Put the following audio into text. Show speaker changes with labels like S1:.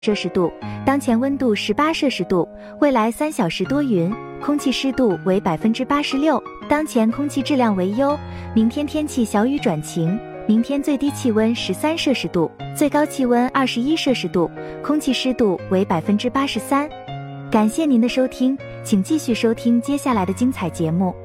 S1: 摄氏度，当前温度18摄氏度，未来3小时多云，空气湿度为86%，当前空气质量为优，明天天气小雨转晴，明天最低气温13摄氏度，最高气温21摄氏度，空气湿度为83%。感谢您的收听，请继续收听接下来的精彩节目。